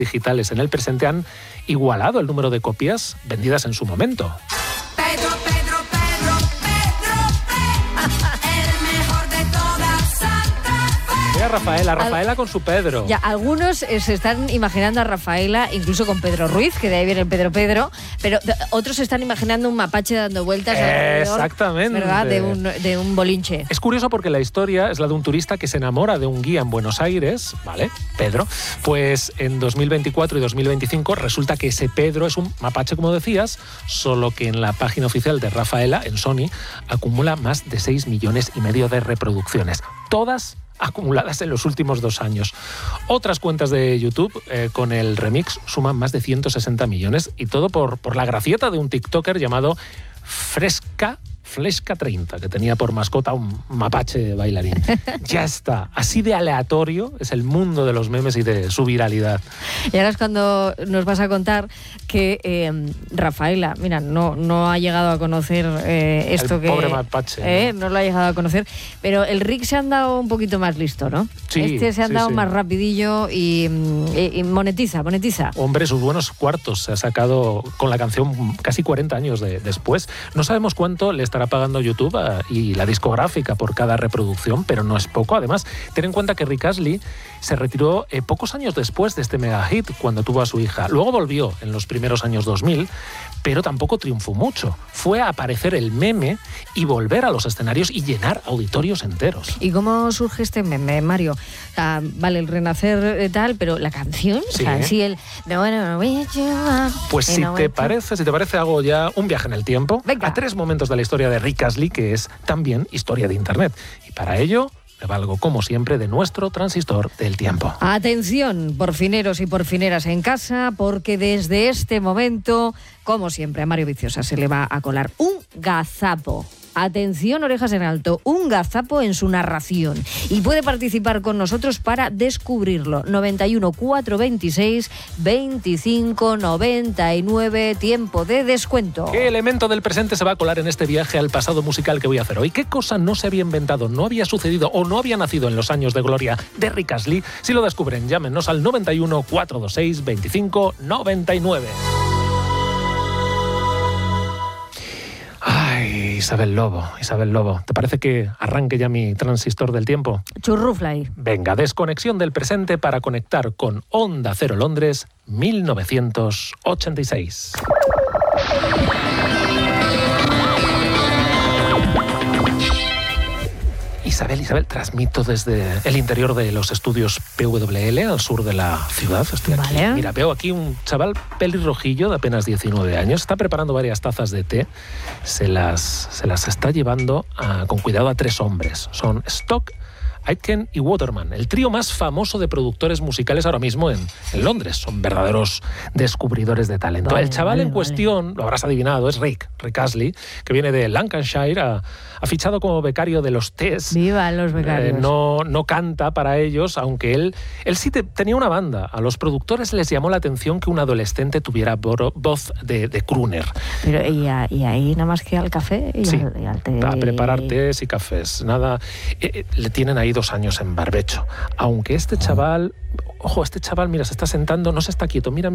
digitales en el presente han igualado el número de copias vendidas en su momento. Pedro, el mejor de todas Santa Fe. Mira Rafaela con su Pedro. Ya, algunos se están imaginando a Rafaela incluso con Pedro Ruiz, que de ahí viene el Pedro, pero otros se están imaginando un mapache dando vueltas alrededor, exactamente, ¿verdad? De un bolinche. Es curioso porque la historia es la de un turista que se enamora de un guía en Buenos Aires, ¿vale? Pedro. Pues en 2024 y 2025 resulta que ese Pedro es un mapache, como decías, solo que en la página oficial de Rafaela, en Sony, acumula más de 6,5 millones de reproducciones. Todas acumuladas en los últimos 2 años. Otras cuentas de YouTube con el remix suman más de 160 millones y todo por la gracieta de un TikToker llamado Fresca 30, que tenía por mascota un mapache bailarín. Ya está. Así de aleatorio es el mundo de los memes y de su viralidad. Y ahora es cuando nos vas a contar que Rafaela, mira, no ha llegado a conocer esto el que... pobre mapache. No lo ha llegado a conocer. Pero el Rick se ha andado un poquito más listo, ¿no? Sí, se ha andado sí. más rapidillo y monetiza. Hombre, sus buenos cuartos se ha sacado con la canción casi 40 años después. No sabemos cuánto le estará pagando YouTube y la discográfica por cada reproducción, pero no es poco. Además, ten en cuenta que Rick Astley se retiró pocos años después de este mega hit, cuando tuvo a su hija. Luego volvió en los primeros años 2000, pero tampoco triunfó mucho. Fue a aparecer el meme y volver a los escenarios y llenar auditorios enteros. ¿Y cómo surge este meme, Mario? O sea, vale, el renacer tal, pero la canción, sí, o sea, sí el... Pues si te parece, hago ya un viaje en el tiempo. Venga. A 3 momentos de la historia de Rick Astley, que es también historia de Internet. Y para ello me valgo, como siempre, de nuestro transistor del tiempo. Atención, porfineros y porfineras en casa, porque desde este momento, como siempre, a Mario Viciosa se le va a colar un gazapo. Atención, orejas en alto, un gazapo en su narración. Y puede participar con nosotros para descubrirlo. 91 426 25 99, tiempo de descuento. ¿Qué elemento del presente se va a colar en este viaje al pasado musical que voy a hacer hoy? ¿Qué cosa no se había inventado, no había sucedido o no había nacido en los años de gloria de Rick Astley? Si lo descubren, llámenos al 91 426 25 99. Ay, Isabel Lobo, ¿te parece que arranque ya mi transistor del tiempo? Churrufla ahí. Venga, desconexión del presente para conectar con Onda Cero Londres, 1986. Isabel, transmito desde el interior de los estudios PWL, al sur de la ciudad. Estoy aquí. Vale. Mira, veo aquí un chaval pelirrojillo de apenas 19 años. Está preparando varias tazas de té. Se las está llevando con cuidado a 3 hombres. Son Stock, Aitken y Waterman, el trío más famoso de productores musicales ahora mismo en Londres. Son verdaderos descubridores de talento. El chaval en cuestión, lo habrás adivinado, es Rick Astley, que viene de Lancashire, ha fichado como becario de los Test. ¡Viva los becarios! No canta para ellos, aunque él sí tenía una banda. A los productores les llamó la atención que un adolescente tuviera voz de crooner. Pero y ahí nada más que al café y, sí, al té. A preparar tés y cafés. Nada, le tienen ahí 2 años en barbecho. Aunque este chaval, mira, se está sentando, no se está quieto. Mira.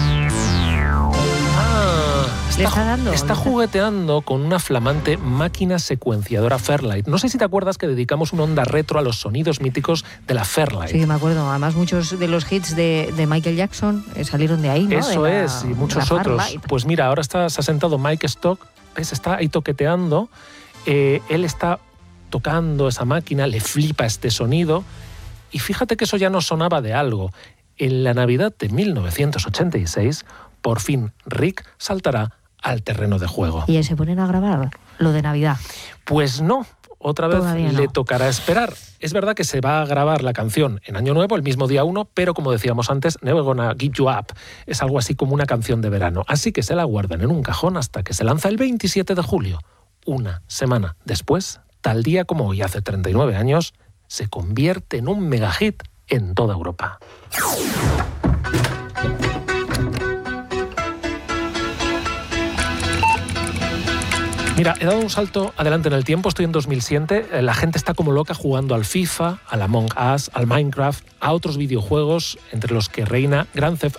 Está jugueteando con una flamante máquina secuenciadora Fairlight. No sé si te acuerdas que dedicamos una onda retro a los sonidos míticos de la Fairlight. Sí, me acuerdo. Además, muchos de los hits de Michael Jackson salieron de ahí, ¿no? Eso es, y muchos otros. Pues mira, ahora se ha sentado Mike Stock, ¿ves? Está ahí toqueteando. Él está tocando esa máquina, le flipa este sonido. Y fíjate que eso ya nos sonaba de algo. En la Navidad de 1986, por fin Rick saltará al terreno de juego. ¿Y se ponen a grabar lo de Navidad? Pues no, otra vez le tocará esperar. Es verdad que se va a grabar la canción en Año Nuevo, el mismo día 1, pero como decíamos antes, Never Gonna Give You Up es algo así como una canción de verano. Así que se la guardan en un cajón hasta que se lanza el 27 de julio. Una semana después, tal día como hoy, hace 39 años, se convierte en un megahit en toda Europa. Mira, he dado un salto adelante en el tiempo, estoy en 2007, la gente está como loca jugando al FIFA, al Among Us, al Minecraft, a otros videojuegos, entre los que reina Grand Theft